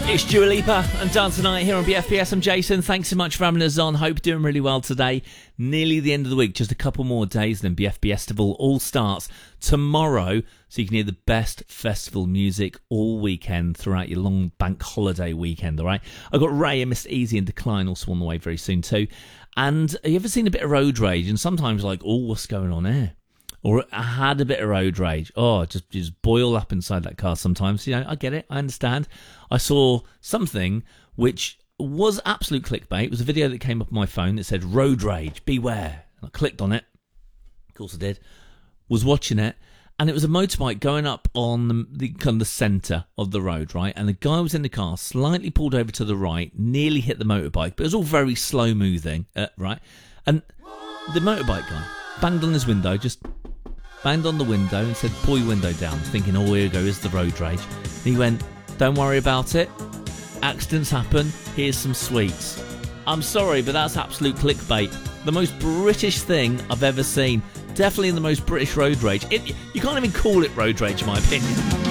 It's Dua Lipa and Dance Tonight here on BFBS. I'm Jason. Thanks so much for having us on. Hope you're doing really well today. Nearly the end of the week, just a couple more days, then BFBS Festival all starts tomorrow, so you can hear the best festival music all weekend throughout your long bank holiday weekend, all right? I've got Ray and Mr. Easy and Decline also on the way very soon too. And have you ever seen a bit of road rage? And sometimes like, oh, what's going on here? Or I had a bit of road rage. Oh, just boil up inside that car sometimes. You know, I get it. I understand. I saw something which was absolute clickbait. It was a video that came up on my phone that said, road rage, beware. And I clicked on it. Of course I did. Was watching it. And it was a motorbike going up on the kind of the centre of the road, right? And the guy was in the car, slightly pulled over to the right, nearly hit the motorbike. But it was all very slow moving, right? And the motorbike guy banged on his window, just banged on the window and said, pull your window down, thinking, oh, here we go, here's the road rage. And he went, don't worry about it. Accidents happen. Here's some sweets. I'm sorry, but that's absolute clickbait. The most British thing I've ever seen. Definitely the most British road rage. You can't even call it road rage, in my opinion.